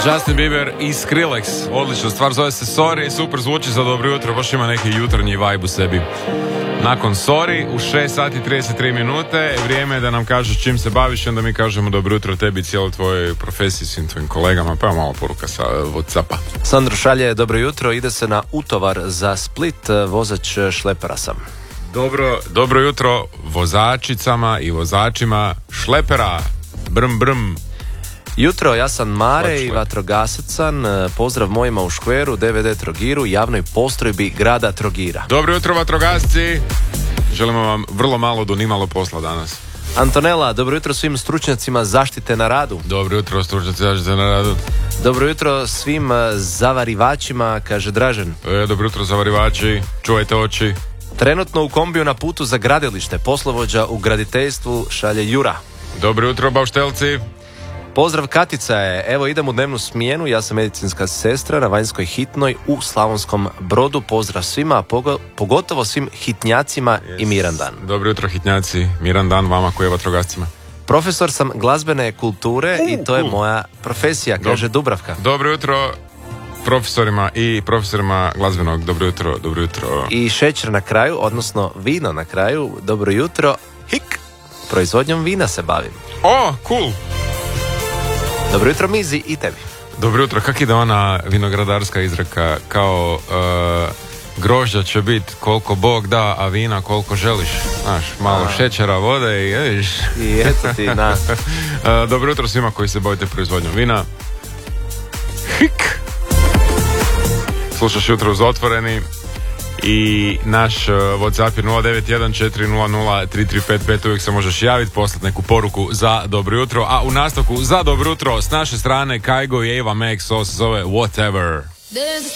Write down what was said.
Justin Bieber i Skrillex, odlična stvar, zove se Sorry, super zvuči za dobro jutro, baš ima neki jutarnji vibe u sebi. Nakon Sorry, u 6 sati 33 minute, vrijeme je da nam kažeš čim se baviš, onda mi kažemo dobro jutro tebi i cijeloj tvojoj profesiji, svim tvojim kolegama, pa malo poruka sa Whatsappa. Sandro šalje, dobro jutro, ide se na utovar za Split, vozač šlepera sam. Dobro jutro vozačicama i vozačima šlepera, brm brm. Jutro, ja sam Mare i vatrogasac sam, pozdrav mojima u Škveru, DVD Trogiru, javnoj postrojbi grada Trogira. Dobro jutro vatrogasci, želimo vam vrlo malo do nimalo posla danas. Antonella, dobro jutro svim stručnjacima zaštite na radu. Dobro jutro stručnjaci zaštite na radu. Dobro jutro svim zavarivačima, kaže Dražen. Dobro jutro zavarivači, čuvajte oči. Trenutno u kombiju na putu za gradilište, poslovođa u graditeljstvu šalje Jura. Dobro jutro bauštelci. Pozdrav Katica je, evo idem u dnevnu smjenu, ja sam medicinska sestra na vanjskoj hitnoj u Slavonskom Brodu, pozdrav svima, pogotovo svim hitnjacima i miran dan. Dobro jutro hitnjaci, miran dan vama koji je vatrogascima. Profesor sam glazbene kulture i to je moja profesija, kaže Dubravka. Dobro jutro profesorima i profesorima glazbenog, dobro jutro. I šećer na kraju, odnosno vino na kraju, dobro jutro, hik, proizvodnjom vina se bavim. O, cool! Dobro jutro Mizi i tebi. Dobro jutro, kak ide ona vinogradarska izreka, kao grožđa će biti koliko Bog da, a vina koliko želiš. Znaš, malo šećera, vode i vidiš. I eto ti, na. Dobro jutro svima koji se bavite proizvodnjom vina. Hik! Slušaš jutro uz Otvoreni i naš WhatsApp je 0914003355, uvijek se možeš javiti, poslati neku poruku za dobro jutro, a u nastavku za dobro jutro s naše strane Kaigo i Ava Max, ovo se zove Whatever.